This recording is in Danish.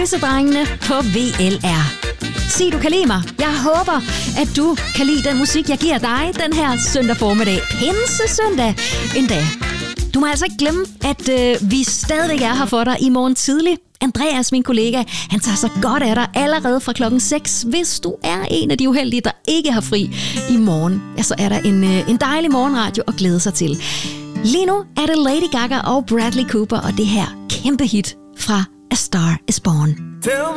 Pissedrengene på VLR. Sig, du kan lide mig. Jeg håber, at du kan lide den musik, jeg giver dig den her søndag formiddag. Pinsesøndag endda. Du må altså ikke glemme, at vi stadig er her for dig i morgen tidlig. Andreas, min kollega, han tager sig godt af dig allerede fra klokken 6. Hvis du er en af de uheldige, der ikke har fri i morgen, ja, så er der en dejlig morgenradio at glæde sig til. Lige nu er det Lady Gaga og Bradley Cooper og det her kæmpe hit fra A Star Is Born.